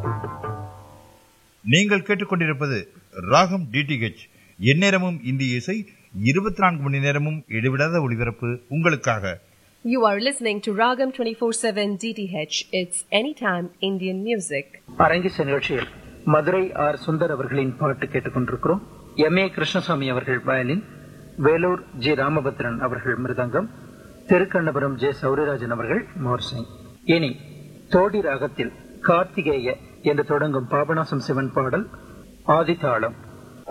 நீங்கள் கேட்டுக்கொண்டிருப்பது ராகம் டிடிஹெச். எந்நேரமும் இந்திய இசை, 24 மணி நேரமும் இடைவிடாத ஒளிபரப்பு உங்களுக்காக. You are listening to Ragam 24/7 DTH. It's anytime Indian music. அரங்கிச நிகழ்ச்சியில் மதுரை ஆர். சுந்தர் அவர்களின் பாட்டு கேட்டுக்கொண்டிருக்கிறோம். எம். ஏ. கிருஷ்ணசாமி அவர்கள் வயலின், வேலூர் ஜி. ராமபத்ரன் அவர்கள் மிருதங்கம், திருக்கண்ணபுரம் ஜே. சௌரிராஜன் அவர்கள் மோர்சிங். இனி தோடி ராகத்தில் கார்த்திகேய என்று தொடங்கும் பாபநாசம் சிவன் பாடல் ஆதிதாளம்.